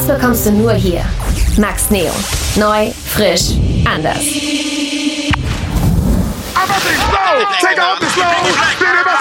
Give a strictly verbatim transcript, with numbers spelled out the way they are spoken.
Das bekommst du nur hier. Max Neo. Neu, frisch, anders. Take off the slow.